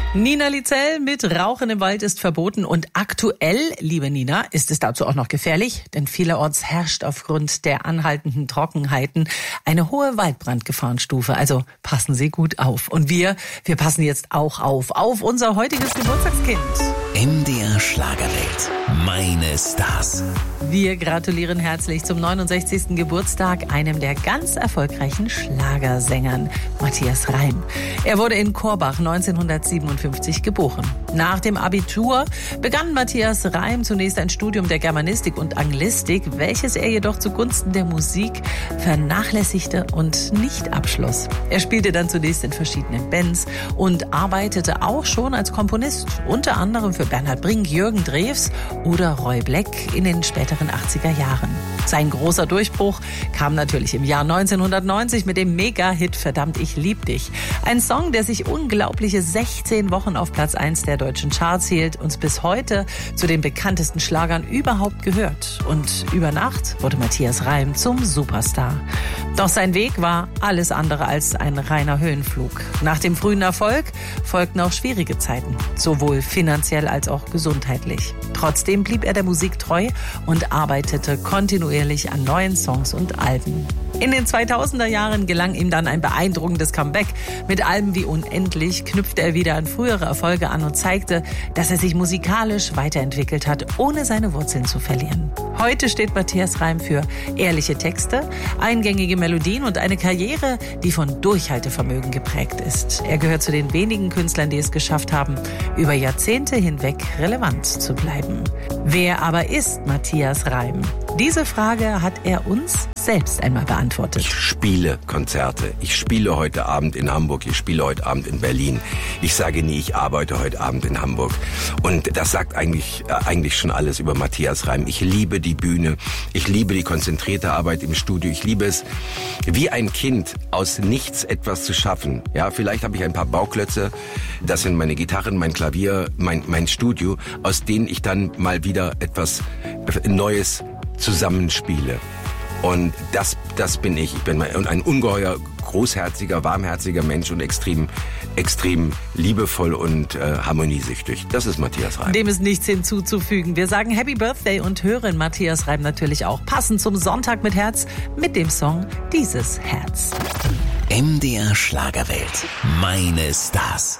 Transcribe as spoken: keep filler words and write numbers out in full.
Nina Liezell mit Rauchen im Wald ist verboten und aktuell, liebe Nina, ist es dazu auch noch gefährlich, denn vielerorts herrscht aufgrund der anhaltenden Trockenheiten eine hohe Waldbrandgefahrenstufe. Also passen Sie gut auf. Und wir, wir passen jetzt auch auf, auf unser heutiges Geburtstagskind. M D R Schlagerwelt. Meine Stars. Wir gratulieren herzlich zum neunundsechzigsten Geburtstag einem der ganz erfolgreichen Schlagersängern, Matthias Reim. Er wurde in Korbach neunzehnhundertsiebenundfünfzig geboren. Nach dem Abitur begann Matthias Reim zunächst ein Studium der Germanistik und Anglistik, welches er jedoch zugunsten der Musik vernachlässigte und nicht abschloss. Er spielte dann zunächst in verschiedenen Bands und arbeitete auch schon als Komponist, unter anderem für Bernhard Brink, Jürgen Drews oder Roy Black in den späteren achtziger Jahren. Sein großer Durchbruch kam natürlich im Jahr neunzehnhundertneunzig mit dem Mega-Hit Verdammt, ich lieb dich. Ein Song, der sich unglaubliche sechzehn Wochen auf Platz eins der deutschen Charts hielt und bis heute zu den bekanntesten Schlagern überhaupt gehört. Und über Nacht wurde Matthias Reim zum Superstar. Doch sein Weg war alles andere als ein reiner Höhenflug. Nach dem frühen Erfolg folgten auch schwierige Zeiten, sowohl finanziell als auch gesundheitlich. Trotzdem blieb er der Musik treu und arbeitete kontinuierlich an neuen Songs und Alben. In den zweitausender Jahren gelang ihm dann ein beeindruckendes Comeback. Mit Alben wie Unendlich knüpfte er wieder an frühere Erfolge an und zeigte, dass er sich musikalisch weiterentwickelt hat, ohne seine Wurzeln zu verlieren. Heute steht Matthias Reim für ehrliche Texte, eingängige Melodien und eine Karriere, die von Durchhaltevermögen geprägt ist. Er gehört zu den wenigen Künstlern, die es geschafft haben, über Jahrzehnte hinweg relevant zu bleiben. Wer aber ist Matthias Reim? Diese Frage hat er uns selbst einmal beantwortet. Ich spiele Konzerte. Ich spiele heute Abend in Hamburg. Ich spiele heute Abend in Berlin. Ich sage nie, ich arbeite heute Abend in Hamburg. Und das sagt eigentlich, äh, eigentlich schon alles über Matthias Reim. Ich liebe die Bühne. Ich liebe die konzentrierte Arbeit im Studio. Ich liebe es, wie ein Kind aus nichts etwas zu schaffen. Ja, vielleicht habe ich ein paar Bauklötze. Das sind meine Gitarren, mein Klavier, mein, mein Studio, aus denen ich dann mal wieder etwas Neues zusammenspiele. Und das, das bin ich. Ich bin ein ungeheuer, großherziger, warmherziger Mensch und extrem, extrem liebevoll und äh, harmoniesüchtig. Das ist Matthias Reim. Dem ist nichts hinzuzufügen. Wir sagen Happy Birthday und hören Matthias Reim natürlich auch passend zum Sonntag mit Herz mit dem Song Dieses Herz. M D R Schlagerwelt. Meine Stars.